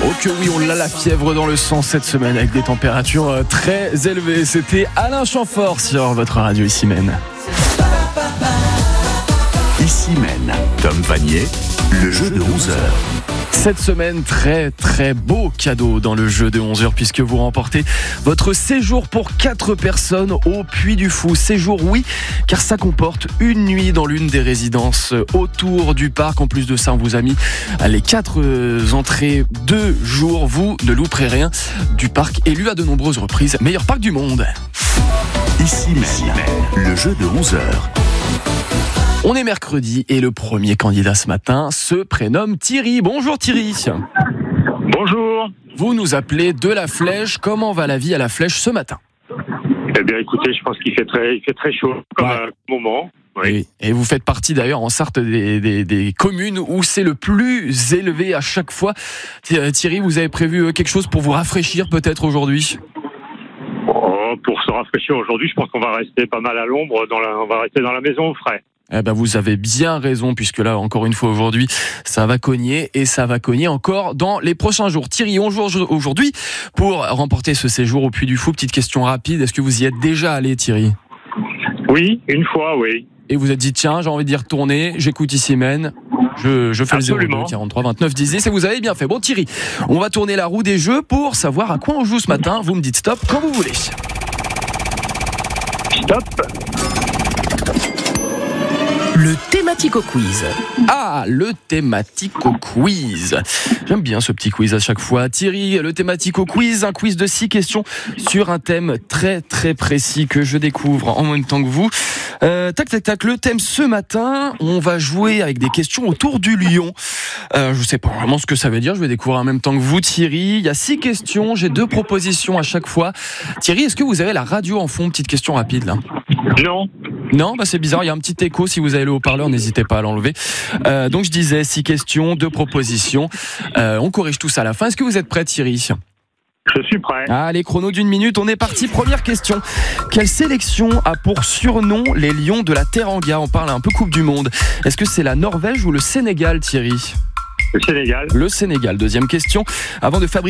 Oh que oui, on l'a la fièvre dans le sang cette semaine avec des températures très élevées. C'était Alain Chamfort sur votre radio Issy-Mène. Issy-Mène, Tom Vanier, le jeu de 11h. Cette semaine, très très beau cadeau dans le jeu de 11h puisque vous remportez votre séjour pour 4 personnes au Puy du Fou. Séjour oui, car ça comporte une nuit dans l'une des résidences autour du parc. En plus de ça, on vous a mis les 4 entrées 2 jours. Vous ne louperez rien du parc élu à de nombreuses reprises meilleur parc du monde. Issy-Mène, le jeu de 11h. On est mercredi et le premier candidat ce matin se prénomme Thierry. Bonjour Thierry. Bonjour. Vous nous appelez de la Flèche. Comment va la vie à la Flèche ce matin ? Eh bien, écoutez, je pense qu'il fait très chaud comme moment. Oui. Et vous faites partie d'ailleurs en Sarthe des communes où c'est le plus élevé à chaque fois. Thierry, vous avez prévu quelque chose pour vous rafraîchir peut-être aujourd'hui ? Pour se rafraîchir aujourd'hui, je pense qu'on va rester pas mal à l'ombre. On va rester dans la maison au frais. Eh ben vous avez bien raison puisque là encore une fois aujourd'hui ça va cogner et ça va cogner encore dans les prochains jours. Thierry, on joue aujourd'hui pour remporter ce séjour au Puy du Fou. Petite question rapide, est-ce que vous y êtes déjà allé Thierry ? Oui, une fois, oui. Et vous êtes dit tiens j'ai envie d'y retourner, j'écoute Issy-Mène, je fais Absolument. le 02 43 29 10 10 et vous avez bien fait. Bon Thierry, on va tourner la roue des jeux pour savoir à quoi on joue ce matin. Vous me dites stop quand vous voulez. Stop. Le Thématico Quiz. Ah, le Thématico Quiz. J'aime bien ce petit quiz à chaque fois. Thierry, le Thématico Quiz, un quiz de 6 questions sur un thème très très précis que je découvre en même temps que vous. Tac, le thème ce matin, on va jouer avec des questions autour du lion. Je sais pas vraiment ce que ça veut dire, je vais découvrir en même temps que vous Thierry. Il y a 6 questions, j'ai 2 propositions à chaque fois. Thierry, est-ce que vous avez la radio en fond ? Petite question rapide là. Non, bah c'est bizarre, il y a un petit écho. Si vous avez le haut-parleur, n'hésitez pas à l'enlever. Donc je disais 6 questions, 2 propositions. On corrige tout ça à la fin. Est-ce que vous êtes prêt Thierry ? Je suis prêt. Allez, chrono d'1 minute, on est parti. Première question. Quelle sélection a pour surnom les Lions de la Teranga ? On parle un peu Coupe du Monde. Est-ce que c'est la Norvège ou le Sénégal Thierry ? Le Sénégal. Le Sénégal. Deuxième question. Avant de fabriquer